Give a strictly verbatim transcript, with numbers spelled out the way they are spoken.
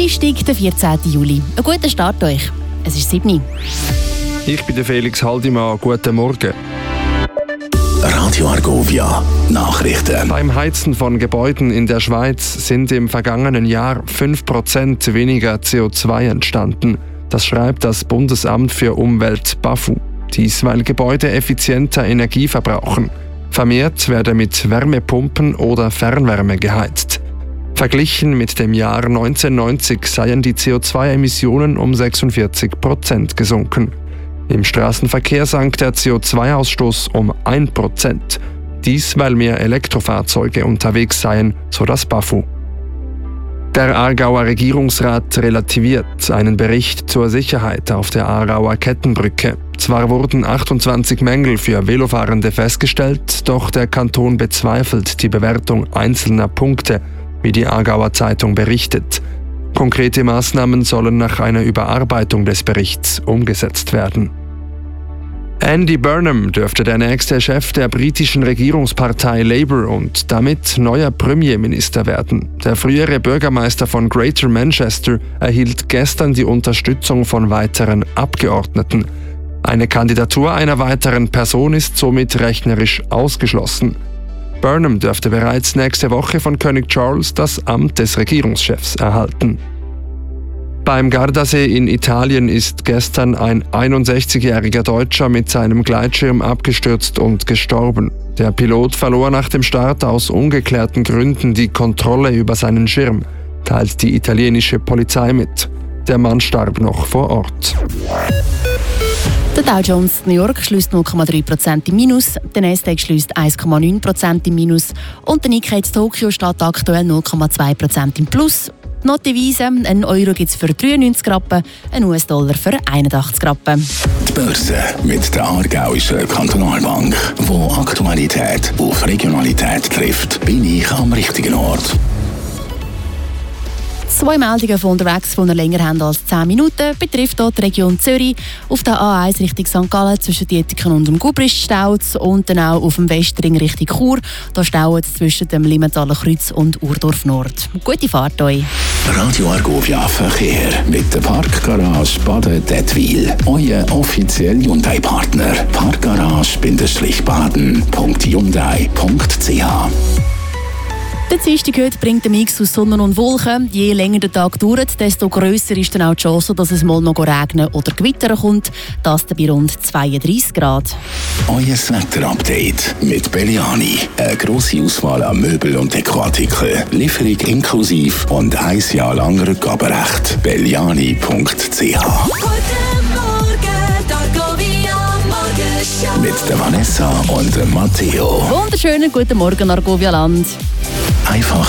Dienstag, der vierzehnten Juli. Einen guten Start euch. Es ist sieben Uhr. Ich bin der Felix Haldimann. Guten Morgen. Radio Argovia Nachrichten. Beim Heizen von Gebäuden in der Schweiz sind im vergangenen Jahr fünf Prozent weniger C O zwei entstanden. Das schreibt das Bundesamt für Umwelt BAFU. Dies, weil Gebäude effizienter Energie verbrauchen. Vermehrt werde mit Wärmepumpen oder Fernwärme geheizt. Verglichen mit dem Jahr neunzehnhundertneunzig seien die C O zwei Emissionen um sechsundvierzig Prozent gesunken. Im Straßenverkehr sank der C O zwei Ausstoß um ein Prozent. Dies, weil mehr Elektrofahrzeuge unterwegs seien, so das BAFU. Der Aargauer Regierungsrat relativiert einen Bericht zur Sicherheit auf der Aarauer Kettenbrücke. Zwar wurden achtundzwanzig Mängel für Velofahrende festgestellt, doch der Kanton bezweifelt die Bewertung einzelner Punkte, wie die Aargauer Zeitung berichtet. Konkrete Maßnahmen sollen nach einer Überarbeitung des Berichts umgesetzt werden. Andy Burnham dürfte der nächste Chef der britischen Regierungspartei Labour und damit neuer Premierminister werden. Der frühere Bürgermeister von Greater Manchester erhielt gestern die Unterstützung von weiteren Abgeordneten. Eine Kandidatur einer weiteren Person ist somit rechnerisch ausgeschlossen. Burnham dürfte bereits nächste Woche von König Charles das Amt des Regierungschefs erhalten. Beim Gardasee in Italien ist gestern ein einundsechzigjähriger Deutscher mit seinem Gleitschirm abgestürzt und gestorben. Der Pilot verlor nach dem Start aus ungeklärten Gründen die Kontrolle über seinen Schirm, teilt die italienische Polizei mit. Der Mann starb noch vor Ort. Der Dow Jones New York schließt null Komma drei Prozent im Minus, der Nasdaq schließt eins Komma neun Prozent im Minus und der Nikkei Tokio steht aktuell null Komma zwei Prozent im Plus. Die Notenweise, ein Euro gibt es für dreiundneunzig Rappen, ein U S-Dollar für einundachtzig Rappen. Die Börse mit der Aargauischen Kantonalbank, wo Aktualität auf Regionalität trifft, bin ich am richtigen Ort. Zwei Meldungen von unterwegs, die noch länger haben als zehn Minuten, betrifft hier die Region Zürich. Auf der A eins Richtung Sankt Gallen zwischen Dietiken und dem Gubrist staut und dann auch auf dem Westring Richtung Chur. Da staut es zwischen dem Limmentaler Kreuz und Urdorf Nord. Gute Fahrt euch! Radio Argovia Verkehr mit der Parkgarage Baden-Dettwil. Euer offizieller Hyundai-Partner. Parkgarage-baden punkt hyundai punkt c h. Der Dienstag heute bringt der Mix aus Sonne und Wolken. Je länger der Tag dauert, desto grösser ist dann auch die Chance, dass es mal noch regnen oder gewittern kommt. Das dann bei rund zweiunddreissig Grad. Euer Wetterupdate mit Belliani. Eine grosse Auswahl an Möbel und Dekoartikeln. Lieferung inklusive und ein Jahr lang Rückgaberecht. belliani punkt c h. Mit der Vanessa und dem Matteo. Wunderschönen guten Morgen, Argovia Land. Einfach